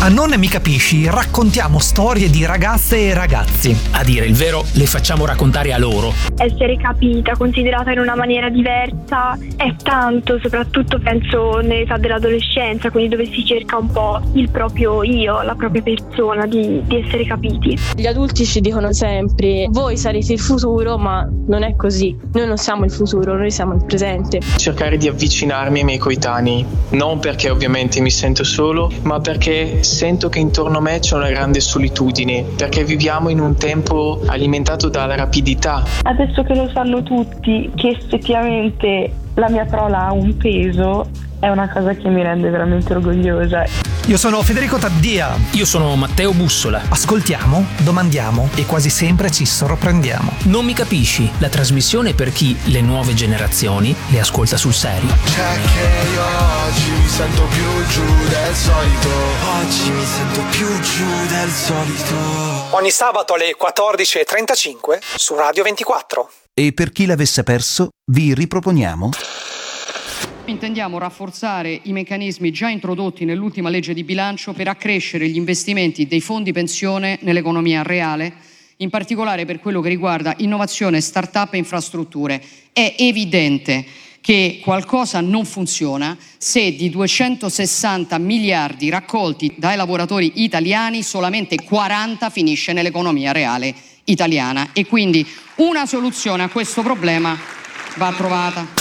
A Non mi capisci raccontiamo storie di ragazze e ragazzi. A dire il vero, le facciamo raccontare a loro. Essere capita, considerata in una maniera diversa è tanto, soprattutto penso nell'età dell'adolescenza, quindi dove si cerca un po' il proprio io, la propria persona, di essere capiti. Gli adulti ci dicono sempre: voi sarete il futuro, ma non è così. Noi non siamo il futuro, noi siamo il presente. Cercare di avvicinarmi ai miei coetanei, non perché ovviamente mi sento solo, ma perché sento che intorno a me c'è una grande solitudine, perché viviamo in un tempo alimentato dalla rapidità. Adesso che lo sanno tutti che effettivamente la mia parola ha un peso, è una cosa che mi rende veramente orgogliosa. Io sono Federico Taddia. Io sono Matteo Bussola. Ascoltiamo, domandiamo e quasi sempre ci sorprendiamo. Non mi capisci? La trasmissione per chi le nuove generazioni le ascolta sul serio. C'è che io oggi mi sento più giù del solito. Oggi mi sento più giù del solito. Ogni sabato alle 14:35 su Radio 24. E per chi l'avesse perso, vi riproponiamo. Intendiamo rafforzare i meccanismi già introdotti nell'ultima legge di bilancio per accrescere gli investimenti dei fondi pensione nell'economia reale, in particolare per quello che riguarda innovazione, start-up e infrastrutture. È evidente che qualcosa non funziona se di 260 miliardi raccolti dai lavoratori italiani solamente 40 finisce nell'economia reale italiana, e quindi una soluzione a questo problema va trovata.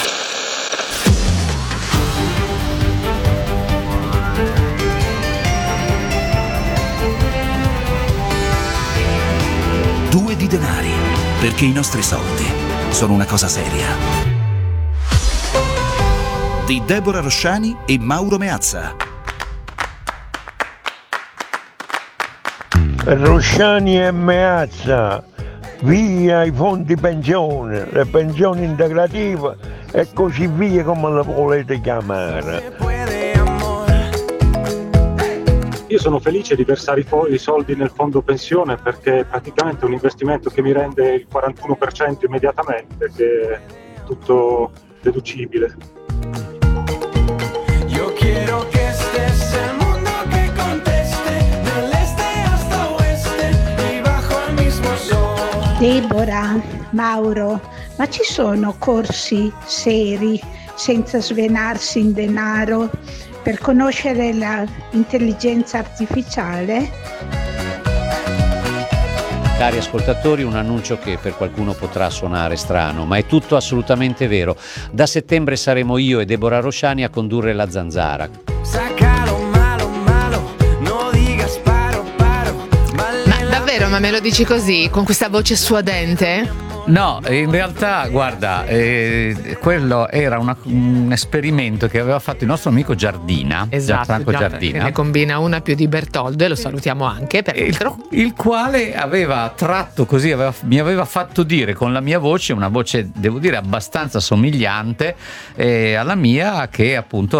Due di denari, perché i nostri soldi sono una cosa seria. Di Deborah Rosciani e Mauro Meazza. Rosciani e Meazza, via i fondi pensione, le pensioni integrative e così via, come le volete chiamare. Io sono felice di versare i soldi nel fondo pensione, perché è praticamente un investimento che mi rende il 41% immediatamente, che è tutto deducibile. Yo quiero que estés el mundo que conteste, del este hasta oeste y bajo el mismo sol. Deborah, Mauro, ma ci sono corsi seri, senza svenarsi in denaro, per conoscere l'intelligenza artificiale? Cari ascoltatori, un annuncio che per qualcuno potrà suonare strano, ma è tutto assolutamente vero. Da settembre saremo io e Deborah Rosciani a condurre La Zanzara. Ma davvero, ma me lo dici così, con questa voce suadente? No, in realtà, guarda, quello era un esperimento che aveva fatto il nostro amico Giardina, Gianfranco Giardina, ne combina una più di Bertoldo, e lo salutiamo anche, peraltro. Il quale aveva tratto così, mi aveva fatto dire con la mia voce, una voce devo dire abbastanza somigliante alla mia, che appunto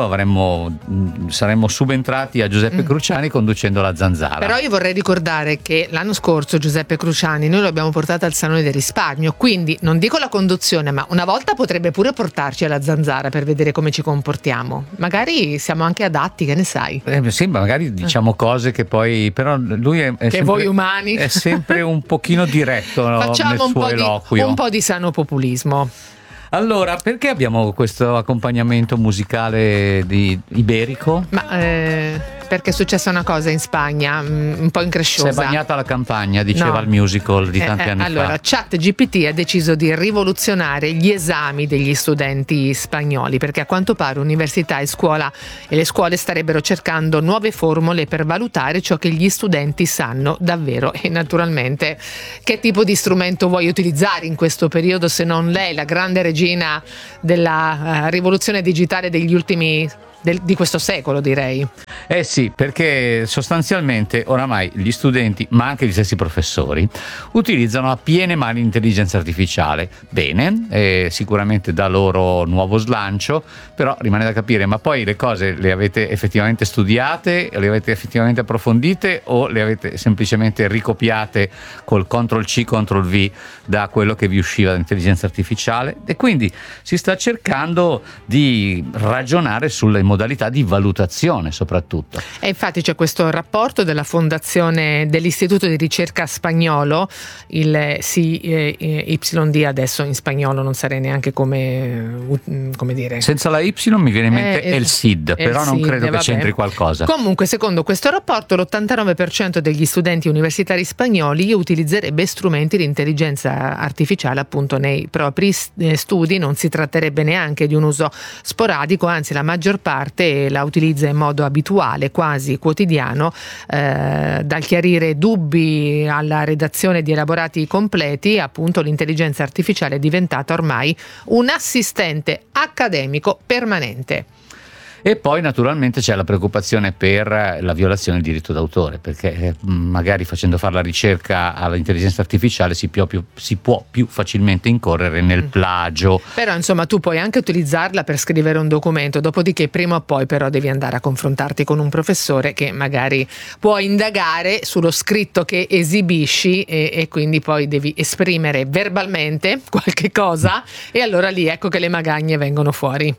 saremmo subentrati a Giuseppe Cruciani conducendo La Zanzara. Però io vorrei ricordare che l'anno scorso Giuseppe Cruciani noi lo abbiamo portato al Salone del Risparmio, quindi non dico la conduzione, ma una volta potrebbe pure portarci alla Zanzara per vedere come ci comportiamo. Magari siamo anche adatti, che ne sai? Sì, magari diciamo cose che poi, però lui è che sempre, voi umani è sempre un pochino diretto, no, nel suo eloquio. Un po' di sano populismo. Allora, perché abbiamo questo accompagnamento musicale di iberico? Perché è successa una cosa in Spagna, un po' incresciosa. Si è bagnata la campagna, diceva il musical di tanti anni allora, fa. ChatGPT ha deciso di rivoluzionare gli esami degli studenti spagnoli, perché a quanto pare università e le scuole starebbero cercando nuove formule per valutare ciò che gli studenti sanno davvero. E naturalmente, che tipo di strumento vuoi utilizzare in questo periodo se non lei, la grande regina della rivoluzione digitale degli ultimi di questo secolo, direi. Sì, perché sostanzialmente oramai gli studenti, ma anche gli stessi professori, utilizzano a piene mani l'intelligenza artificiale. Bene, sicuramente dà loro nuovo slancio, però rimane da capire, ma poi le cose le avete effettivamente studiate, le avete effettivamente approfondite, o le avete semplicemente ricopiate col Ctrl-C, Ctrl-V da quello che vi usciva dall'intelligenza artificiale? E quindi si sta cercando di ragionare sulle modalità di valutazione, soprattutto tutto. E infatti c'è questo rapporto della fondazione dell'Istituto di Ricerca Spagnolo, il CYD, adesso in spagnolo non sarei neanche come dire. Senza la Y mi viene in mente El Cid, però non credo che c'entri qualcosa. Comunque, secondo questo rapporto, l'89% degli studenti universitari spagnoli utilizzerebbe strumenti di intelligenza artificiale appunto nei propri studi. Non si tratterebbe neanche di un uso sporadico, anzi la maggior parte la utilizza in modo abituale, quasi quotidiano, dal chiarire dubbi alla redazione di elaborati completi. Appunto l'intelligenza artificiale è diventata ormai un assistente accademico permanente. E poi naturalmente c'è la preoccupazione per la violazione del diritto d'autore, perché magari facendo fare la ricerca all'intelligenza artificiale si può più facilmente incorrere nel plagio. Però insomma tu puoi anche utilizzarla per scrivere un documento, dopodiché prima o poi però devi andare a confrontarti con un professore che magari può indagare sullo scritto che esibisci e quindi poi devi esprimere verbalmente qualche cosa e allora lì ecco che le magagne vengono fuori.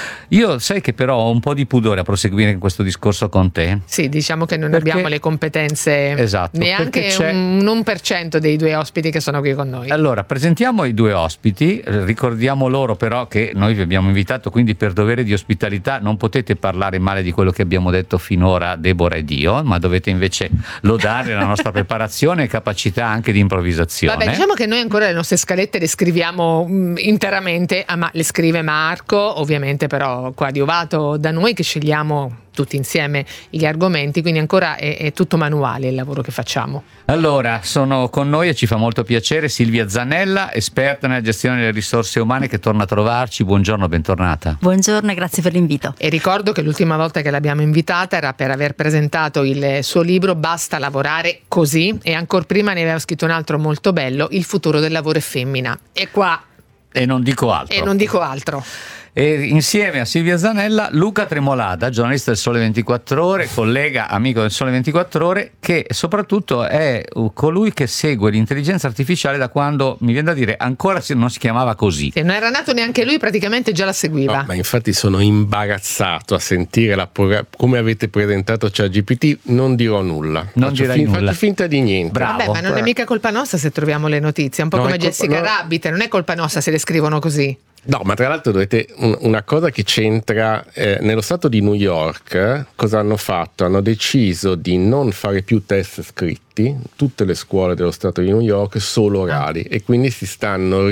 Io sai che però ho un po' di pudore a proseguire in questo discorso con te. Sì, diciamo che non abbiamo le competenze, esatto, neanche un 1% dei due ospiti che sono qui con noi. Allora, presentiamo i due ospiti, ricordiamo loro però che noi vi abbiamo invitato, quindi per dovere di ospitalità non potete parlare male di quello che abbiamo detto finora Deborah ed io, ma dovete invece lodare la nostra preparazione e capacità anche di improvvisazione. Vabbè, diciamo che noi ancora le nostre scalette le scriviamo interamente, ma le scrive Marco, ovviamente però coadiuvato da noi che scegliamo tutti insieme gli argomenti, quindi ancora è tutto manuale il lavoro che facciamo. Allora, sono con noi e ci fa molto piacere Silvia Zanella, esperta nella gestione delle risorse umane, che torna a trovarci. Buongiorno, bentornata. Buongiorno e grazie per l'invito. E ricordo che l'ultima volta che l'abbiamo invitata era per aver presentato il suo libro Basta lavorare così, e ancora prima ne aveva scritto un altro molto bello, Il futuro del lavoro è femmina. E qua E non dico altro. E insieme a Silvia Zanella, Luca Tremolada, giornalista del Sole 24 Ore, collega, amico del Sole 24 Ore, che soprattutto è colui che segue l'intelligenza artificiale da quando, mi viene da dire, ancora non si chiamava così. Se non era nato neanche lui, praticamente già la seguiva. No, ma infatti sono imbarazzato a sentire come avete presentato ChatGPT, non dirò nulla. Faccio finta di niente. Bravo. Vabbè, ma non è mica colpa nostra se troviamo le notizie, è un po' come Jessica Rabbit, non è colpa nostra se le scrivono così. No, ma tra l'altro una cosa che c'entra, nello stato di New York, cosa hanno fatto? Hanno deciso di non fare più test scritti, tutte le scuole dello stato di New York, solo orali, e quindi si stanno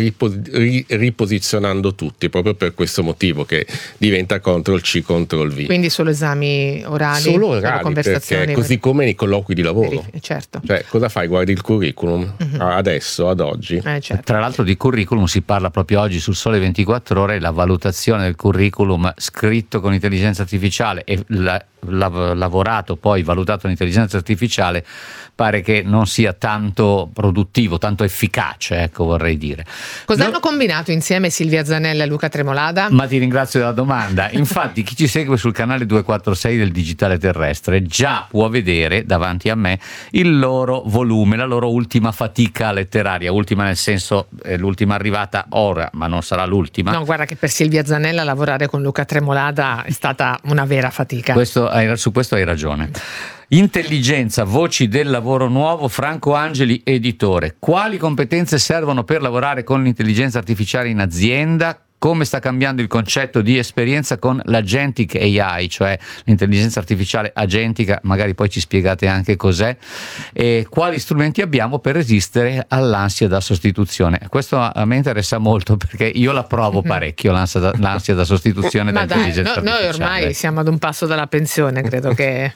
riposizionando tutti proprio per questo motivo, che diventa Ctrl-C, Ctrl-V. Quindi solo esami orali, solo orali, conversazioni, perché così come nei colloqui di lavoro. Certo. Cioè, cosa fai? Guardi il curriculum adesso, ad oggi. Certo. Tra l'altro di curriculum si parla proprio oggi sul Sole 24 Ore, la valutazione del curriculum scritto con intelligenza artificiale e lavorato poi valutato con intelligenza artificiale pare che non sia tanto produttivo, tanto efficace, ecco, vorrei dire. Cosa hanno combinato insieme Silvia Zanella e Luca Tremolada? Ma ti ringrazio della domanda. Infatti chi ci segue sul canale 246 del Digitale Terrestre già può vedere davanti a me il loro volume, la loro ultima fatica letteraria, ultima nel senso l'ultima arrivata ora, ma non sarà l'ultima. No, guarda che per Silvia Zanella lavorare con Luca Tremolada è stata una vera fatica. Su questo hai ragione. Intelligenza, voci del lavoro nuovo, Franco Angeli, editore. Quali competenze servono per lavorare con l'intelligenza artificiale in azienda? Come sta cambiando il concetto di esperienza con l'agentic AI, cioè l'intelligenza artificiale agentica, magari poi ci spiegate anche cos'è, e quali strumenti abbiamo per resistere all'ansia da sostituzione. Questo a me interessa molto perché io la provo parecchio, l'ansia da sostituzione dall'intelligenza artificiale. Noi ormai siamo ad un passo dalla pensione, credo che...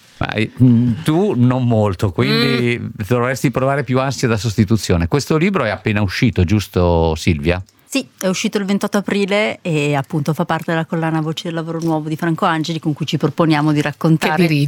Tu non molto, quindi dovresti provare più ansia da sostituzione. Questo libro è appena uscito, giusto Silvia? Sì, è uscito il 28 aprile e appunto fa parte della collana Voci del lavoro nuovo di Franco Angeli, con cui ci proponiamo di raccontare